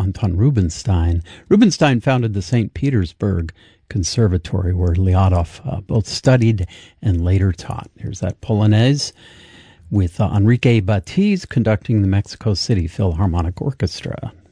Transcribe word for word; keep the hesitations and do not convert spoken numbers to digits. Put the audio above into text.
Anton Rubinstein. Rubinstein founded the Saint Petersburg Conservatory, where Lyadov uh, both studied and later taught. Here's that Polonaise with uh, Enrique Batiz conducting the Mexico City Philharmonic Orchestra.